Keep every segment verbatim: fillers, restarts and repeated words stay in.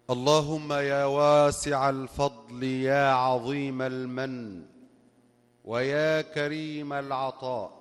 اللهم يا واسع الفضل يا عظيم المن ويا كريم العطاء،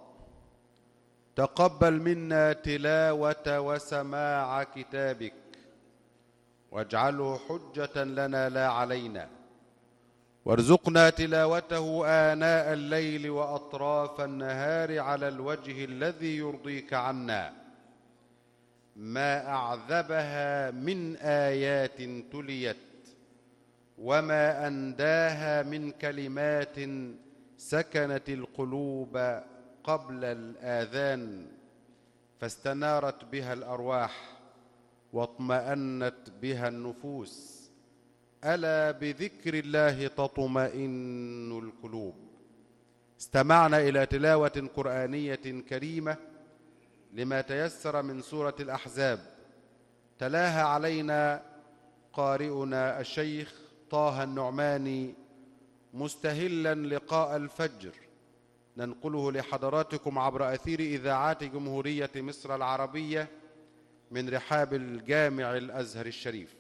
تقبل منا تلاوة وسماع كتابك، واجعله حجة لنا لا علينا، وارزقنا تلاوته آناء الليل وأطراف النهار على الوجه الذي يرضيك عنا، ما أعذبها من آيات تليت، وما أنداها من كلمات سكنت القلوب قبل الآذان، فاستنارت بها الأرواح واطمأنت بها النفوس. ألا بذكر الله تطمئن القلوب. استمعنا إلى تلاوة قرآنية كريمة لما تيسر من سورة الأحزاب، تلاها علينا قارئنا الشيخ طه النعماني مستهلا لقاء الفجر، ننقله لحضراتكم عبر أثير إذاعات جمهورية مصر العربية من رحاب الجامع الأزهر الشريف.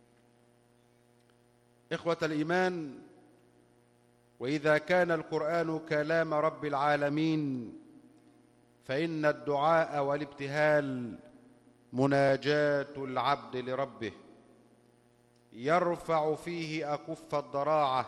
إخوة الإيمان، وإذا كان القرآن كلام رب العالمين، فإن الدعاء والابتهال مناجاة العبد لربه، يرفع فيه أكف الضراعة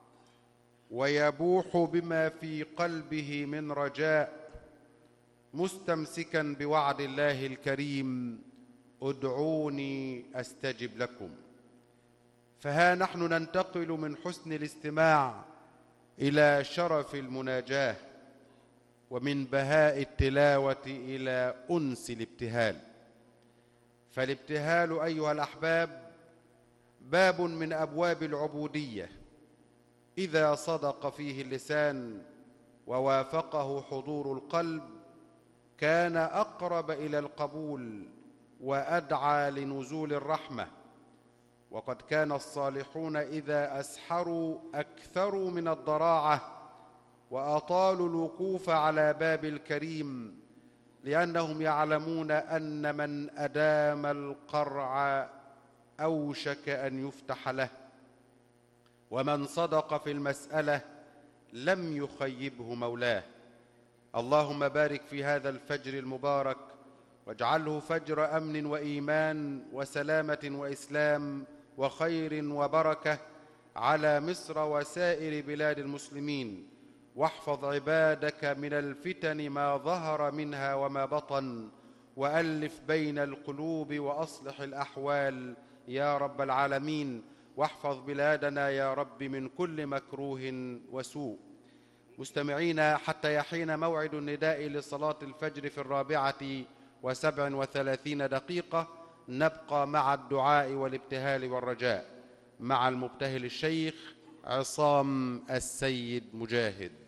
ويبوح بما في قلبه من رجاء، مستمسكا بوعد الله الكريم: ادعوني أستجب لكم. فها نحن ننتقل من حسن الاستماع إلى شرف المناجاة، ومن بهاء التلاوة إلى أنس الابتهال. فالابتهال أيها الأحباب باب من أبواب العبودية، إذا صدق فيه اللسان ووافقه حضور القلب كان أقرب إلى القبول وأدعى لنزول الرحمة. وقد كان الصالحون إذا أسحروا أكثروا من الضراعة وأطالوا الوقوف على باب الكريم، لأنهم يعلمون أن من أدام القرع أوشك أن يفتح له، ومن صدق في المسألة لم يخيبه مولاه. اللهم بارك في هذا الفجر المبارك، واجعله فجر أمن وإيمان وسلامة وإسلام وخير وبركة على مصر وسائر بلاد المسلمين، واحفظ عبادك من الفتن ما ظهر منها وما بطن، وألف بين القلوب وأصلح الأحوال يا رب العالمين، واحفظ بلادنا يا رب من كل مكروه وسوء. مستمعين، حتى يحين موعد النداء لصلاة الفجر في الرابعة وسبع وثلاثين دقيقة، نبقى مع الدعاء والابتهال والرجاء مع المبتهل الشيخ عصام السيد مجاهد.